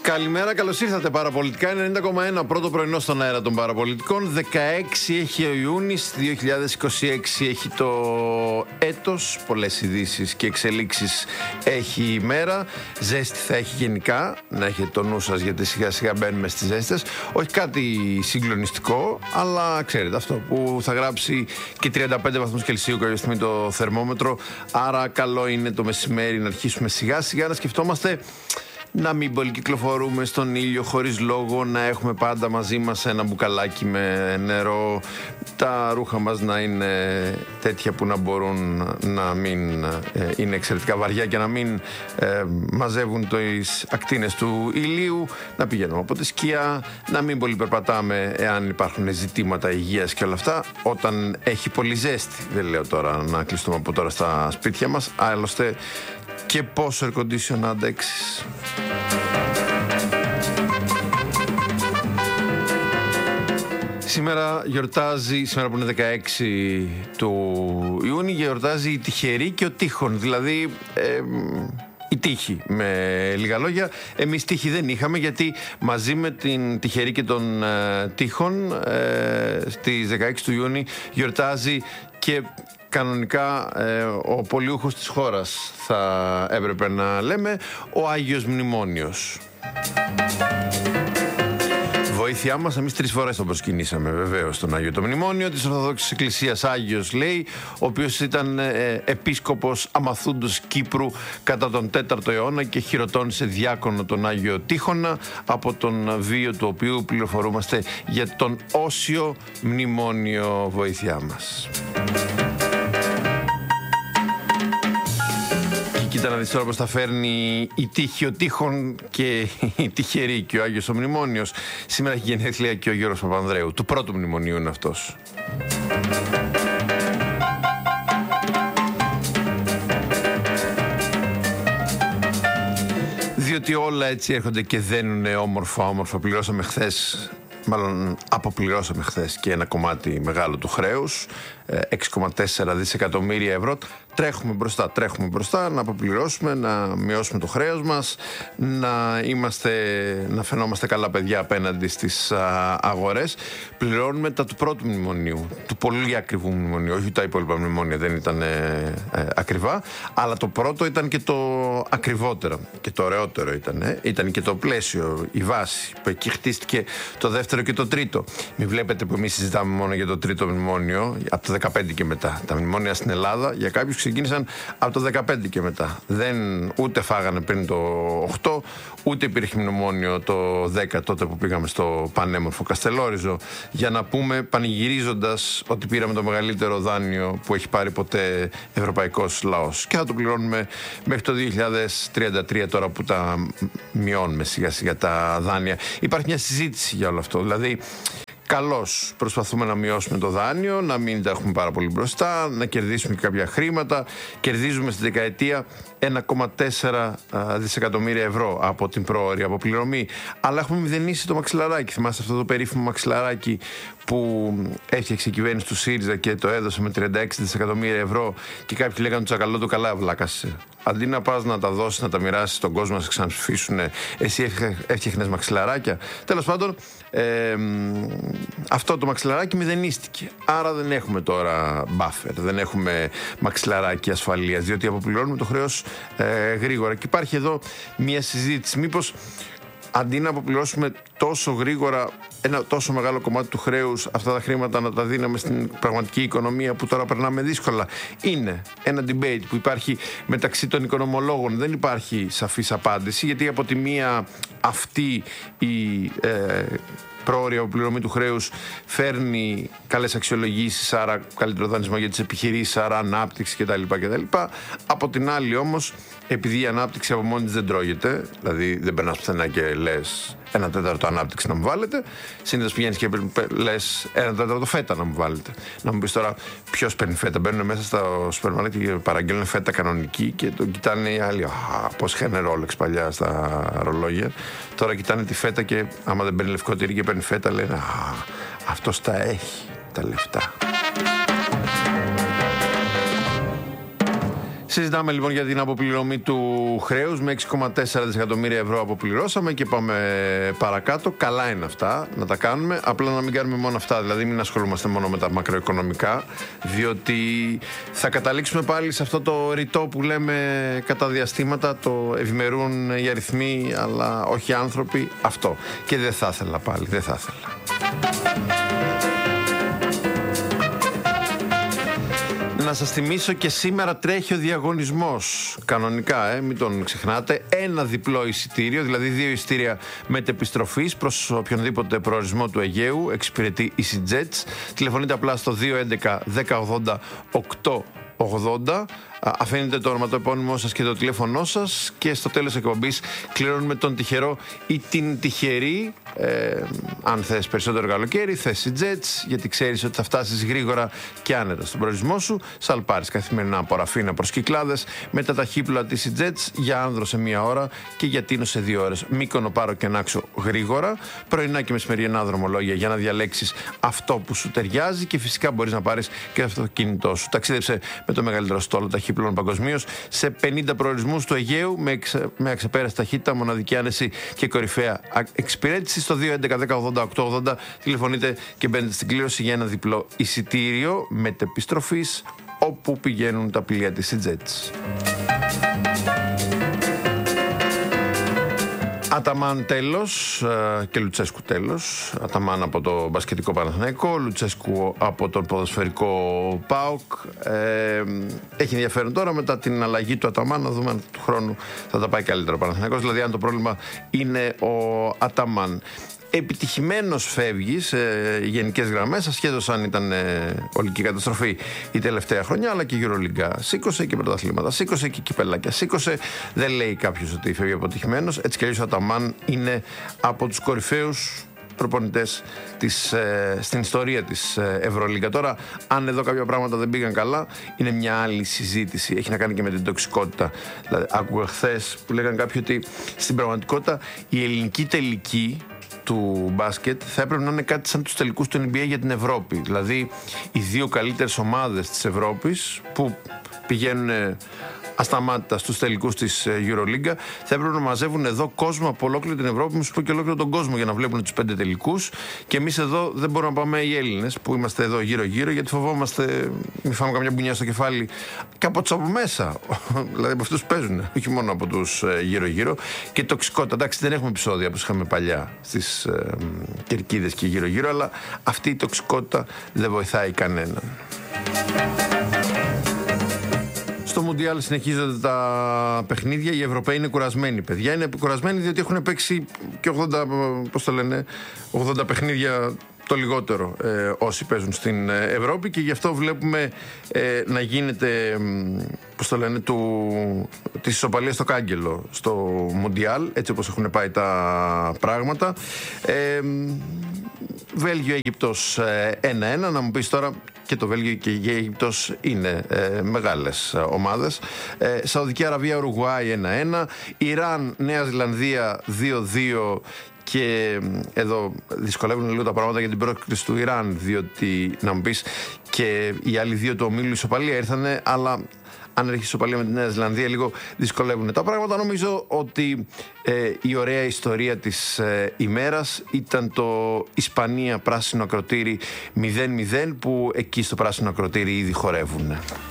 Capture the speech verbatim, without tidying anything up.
Καλημέρα, καλώς ήρθατε. Παραπολιτικά ενενήντα κόμμα ένα, πρώτο πρωινό στον αέρα των Παραπολιτικών. δεκαέξι έχει ο Ιούνις, δύο χιλιάδες είκοσι έξι έχει το έτος. Πολλές ειδήσεις και εξελίξεις έχει η μέρα. Ζέστη θα έχει γενικά, να έχετε το νου σας γιατί σιγά σιγά μπαίνουμε στις ζέστες. Όχι κάτι συγκλονιστικό, αλλά ξέρετε αυτό που θα γράψει και τριάντα πέντε βαθμούς Κελσίου κάποια στιγμή το θερμόμετρο. Άρα καλό είναι το μεσημέρι να αρχίσουμε σιγά σιγά να σκεφτόμαστε να μην πολυκυκλοφορούμε στον ήλιο χωρίς λόγο, να έχουμε πάντα μαζί μας ένα μπουκαλάκι με νερό, τα ρούχα μας να είναι τέτοια που να μπορούν να μην ε, είναι εξαιρετικά βαριά και να μην ε, μαζεύουν τις ακτίνες του ηλίου, να πηγαίνουμε από τη σκιά, να μην πολυπερπατάμε εάν υπάρχουν ζητήματα υγείας και όλα αυτά όταν έχει πολύ ζέστη. Δεν λέω τώρα να κλειστούμε από τώρα στα σπίτια μας, άλλωστε και πόσο air condition να αντέξεις. Σήμερα γιορτάζει, σήμερα που είναι δεκαέξι του Ιούνιου, γιορτάζει η τυχερή και ο τείχον, δηλαδή ε, η τύχη, με λίγα λόγια. Εμείς τύχη δεν είχαμε, γιατί μαζί με την τυχερή και τον ε, τείχον ε, στις δεκαέξι του Ιούνιου γιορτάζει και κανονικά ε, ο πολιούχος της χώρας, θα έπρεπε να λέμε, ο Άγιος Μνημόνιος. Βοήθειά μας, εμείς τρεις φορές τον προσκυνήσαμε βεβαίως τον Άγιο το Μνημόνιο της Ορθοδόξης Εκκλησίας, Άγιος λέει, ο οποίος ήταν ε, επίσκοπος Αμαθούντος Κύπρου κατά τον τέταρτο αιώνα και χειροτώνησε διάκονο τον Άγιο Τείχονα, από τον βίο του οποίου πληροφορούμαστε για τον όσιο μνημόνιο, βοήθειά μας. Κοίτα να δεις τώρα πως θα φέρνει η τύχη, ο τείχον και η τυχερή και ο Άγιος ο Μνημόνιος. Σήμερα έχει γενέθλια και ο Γιώργος Παπανδρέου, του πρώτου μνημονίου είναι αυτός. Διότι όλα έτσι έρχονται και δένουνε όμορφα, όμορφα. Πληρώσαμε χθες, μάλλον αποπληρώσαμε χθες και ένα κομμάτι μεγάλο του χρέους, έξι κόμμα τέσσερα δισεκατομμύρια ευρώ. Τρέχουμε μπροστά, τρέχουμε μπροστά να αποπληρώσουμε, να μειώσουμε το χρέος μας, να, είμαστε, να φαινόμαστε καλά παιδιά απέναντι στις α, αγορές. Πληρώνουμε τα του πρώτου μνημονίου, του πολύ ακριβού μνημονίου, όχι τα υπόλοιπα μνημόνια δεν ήταν ε, ε, ακριβά, αλλά το πρώτο ήταν και το ακριβότερο και το ωραιότερο ήταν. Ε. Ήταν και το πλαίσιο, η βάση, που εκεί χτίστηκε το δεύτερο και το τρίτο. Μην βλέπετε που εμείς συζητάμε μόνο για το τρίτο μνημόνιο, από το δεκαπέντε και μετά. Τα μνημόνια στην Ελλάδα για κάποιους ξεκίνησαν από το δεκαπέντε και μετά. Δεν, ούτε φάγανε πριν το οκτώ, ούτε υπήρχε μνημόνιο το δέκα, τότε που πήγαμε στο πανέμορφο Καστελόριζο, για να πούμε πανηγυρίζοντας ότι πήραμε το μεγαλύτερο δάνειο που έχει πάρει ποτέ ευρωπαϊκός λαός. Και θα το πληρώνουμε μέχρι το δύο χιλιάδες τριάντα τρία, τώρα που τα μειώνουμε σιγά σιγά τα δάνεια. Υπάρχει μια συζήτηση για όλο αυτό. Δηλαδή, καλώς προσπαθούμε να μειώσουμε το δάνειο, να μην τα έχουμε πάρα πολύ μπροστά, να κερδίσουμε και κάποια χρήματα. Κερδίζουμε στη δεκαετία ένα κόμμα τέσσερα δισεκατομμύρια ευρώ από την πρόωρη αποπληρωμή. Αλλά έχουμε μηδενίσει το μαξιλαράκι. Θυμάστε αυτό το περίφημο μαξιλαράκι που έφτιαξε η κυβέρνηση του ΣΥΡΙΖΑ και το έδωσε με τριάντα έξι δισεκατομμύρια ευρώ και κάποιοι λέγανε του Τσακαλώτου, καλά βλάκασε. Αντί να πας να τα δώσεις, να τα μοιράσεις στον κόσμο, να σε ξαναψηφίσουν, εσύ έφτιαχνες μαξιλαράκια. Τέλος πάντων, ε, αυτό το μαξιλαράκι μηδενίστηκε. Άρα δεν έχουμε τώρα buffer, δεν έχουμε μαξιλαράκι ασφαλείας, διότι αποπληρώνουμε το χρέος ε, γρήγορα. Και υπάρχει εδώ μια συζήτηση. Μήπως αντί να αποπληρώσουμε τόσο γρήγορα ένα τόσο μεγάλο κομμάτι του χρέους, αυτά τα χρήματα να τα δίναμε στην πραγματική οικονομία που τώρα περνάμε δύσκολα. Είναι ένα debate που υπάρχει μεταξύ των οικονομολόγων. Δεν υπάρχει σαφής απάντηση, γιατί από τη μία αυτή η ε, πρόωρη αποπληρωμή του χρέους φέρνει καλές αξιολογήσεις, άρα καλύτερο δανεισμό για τις επιχειρήσεις, άρα ανάπτυξη κτλ. κτλ. Από την άλλη όμως, επειδή η ανάπτυξη από μόνη της δεν τρώγεται, δηλαδή δεν περνάς πουθενά και λες ένα τέταρτο ανάπτυξη να μου βάλετε, συνήθως πηγαίνεις και λες ένα τέταρτο φέτα να μου βάλετε. Να μου πεις τώρα ποιος παίρνει φέτα. Μπαίνουν μέσα στο σούπερ μάρκετ και παραγγέλνουν φέτα κανονική και το κοιτάνε οι άλλοι. Α, πώς είχαν Ρόλεξ παλιά στα ρολόγια. Τώρα κοιτάνε τη φέτα και άμα δεν παίρνει λευκό τυρί και παίρνει φέτα, λένε α, αυτός τα έχει τα λεφτά. Συζητάμε λοιπόν για την αποπληρωμή του χρέους. Με έξι κόμμα τέσσερα δισεκατομμύρια ευρώ αποπληρώσαμε και πάμε παρακάτω. Καλά είναι αυτά να τα κάνουμε. Απλά να μην κάνουμε μόνο αυτά. Δηλαδή, μην ασχολούμαστε μόνο με τα μακροοικονομικά. Διότι θα καταλήξουμε πάλι σε αυτό το ρητό που λέμε κατά διαστήματα. Το ευημερούν οι αριθμοί, αλλά όχι οι άνθρωποι. Αυτό. Και δεν θα ήθελα πάλι. Δεν θα ήθελα. Να σας θυμίσω και σήμερα τρέχει ο διαγωνισμός. Κανονικά, ε, μην τον ξεχνάτε. Ένα διπλό εισιτήριο, δηλαδή δύο εισιτήρια μετεπιστροφής προς οποιονδήποτε προορισμό του Αιγαίου. Εξυπηρετεί EasyJets. Τηλεφωνείτε απλά στο δύο έντεκα δέκα ογδόντα οκτώ ογδόντα. Αφήνετε το ονοματεπώνυμό σας και το τηλέφωνό σας και στο τέλος της εκπομπής κληρώνουμε τον τυχερό ή την τυχερή. Ε, αν θες περισσότερο καλοκαίρι, θες EasyJets, γιατί ξέρεις ότι θα φτάσεις γρήγορα και άνετα στον προορισμό σου. Σαλπάρεις καθημερινά από Ραφίνα προς Κυκλάδες με τα ταχύπλοα της EasyJets για Άνδρο σε μία ώρα και για Τίνο σε δύο ώρες. Μύκονο, Πάρο και Νάξο γρήγορα. Πρωινά και μεσημεριανά δρομολόγια για να διαλέξεις αυτό που σου ταιριάζει και φυσικά μπορείς να πάρεις και το αυτοκίνητό σου. Ταξίδεψε με το μεγαλύτερο στόλο ταχύπλων παγκοσμίως σε πενήντα προορισμούς του Αιγαίου με, εξε, με αξεπέραστη ταχύτητα, μοναδική άνεση και κορυφαία εξυπηρέτηση. Στο δύο έντεκα δέκα ογδόντα οκτώ ογδόντα τηλεφωνείτε και μπαίνετε στην κλήρωση για ένα διπλό εισιτήριο μετεπιστροφής όπου πηγαίνουν τα πλοία της EasyJets. Αταμάν τέλος και Λουτσέσκου τέλος. Αταμάν από το μπασκετικό Παναθηναϊκό, Λουτσέσκου από τον ποδοσφαιρικό ΠΑΟΚ. Ε, έχει ενδιαφέρον τώρα μετά την αλλαγή του Αταμάν να δούμε αν του χρόνου θα τα πάει καλύτερα ο Παναθηναϊκός. Δηλαδή αν το πρόβλημα είναι ο Αταμάν. Επιτυχημένος φεύγει σε γενικές γραμμές, ασχέτως αν ήταν ε, ολική καταστροφή η τελευταία χρονιά, αλλά και η EuroLeague σήκωσε και πρωταθλήματα σήκωσε και κυπελάκια σήκωσε. Δεν λέει κάποιος ότι φεύγει αποτυχημένος. Έτσι κι αλλιώς ο Αταμάν είναι από τους κορυφαίους προπονητές της, ε, στην ιστορία της ε, Ευρωλίγκα. Τώρα, αν εδώ κάποια πράγματα δεν πήγαν καλά, είναι μια άλλη συζήτηση. Έχει να κάνει και με την τοξικότητα. Δηλαδή, άκουγα χθες που λέγανε κάποιοι ότι στην πραγματικότητα η ελληνική τελική του μπάσκετ θα έπρεπε να είναι κάτι σαν τους τελικούς του Εν Μπι Έι για την Ευρώπη. Δηλαδή, οι δύο καλύτερες ομάδες της Ευρώπης που πηγαίνουν ασταμάτητα στους τελικούς της EuroLeague θα έπρεπε να μαζεύουν εδώ κόσμο από ολόκληρη την Ευρώπη, μου σου πω και ολόκληρο τον κόσμο, για να βλέπουν τους πέντε τελικούς. Και εμείς εδώ δεν μπορούμε να πάμε οι Έλληνες που είμαστε εδώ γύρω-γύρω, γιατί φοβόμαστε μην φάμε καμιά μπουνιά στο κεφάλι και από τους από μέσα. Δηλαδή από αυτούς παίζουν, όχι μόνο από τους γύρω-γύρω. Και τοξικότητα. Εντάξει, δεν έχουμε επεισόδια όπως είχαμε παλιά στις ε, κερκίδες και γύρω-γύρω, αλλά αυτή η τοξικότητα δεν βοηθάει κανέναν. Στο Μουντιάλ συνεχίζονται τα παιχνίδια. Οι Ευρωπαίοι είναι κουρασμένοι, παιδιά. Είναι κουρασμένοι διότι έχουν παίξει και ογδόντα, πώς το λένε, ογδόντα παιχνίδια το λιγότερο ε, όσοι παίζουν στην Ευρώπη, και γι' αυτό βλέπουμε ε, να γίνεται, πώς το λένε, του, της ισοπαλίας στο κάγκελο στο Μουντιάλ, έτσι όπως έχουν πάει τα πράγματα. Ε, Βέλγιο-Αίγυπτος ένα ένα. Να μου πεις τώρα, και το Βέλγιο και η Αίγυπτος είναι ε, μεγάλες ομάδες. Ε, Σαουδική Αραβία-Ουρουγουάη ένα ένα. Ιράν-Νέα Ζηλανδία δύο δύο. Και εδώ δυσκολεύουν λίγο τα πράγματα για την πρόκληση του Ιράν, διότι να μου πεις και οι άλλοι δύο του ομίλου ισοπαλία ήρθανε, αλλά αν έρχεται ισοπαλία με τη Νέα Ζηλανδία λίγο δυσκολεύουν τα πράγματα. Νομίζω ότι ε, η ωραία ιστορία της ε, ημέρας ήταν το Ισπανία πράσινο ακροτήρι μηδέν μηδέν, που εκεί στο πράσινο ακροτήρι ήδη χορεύουν.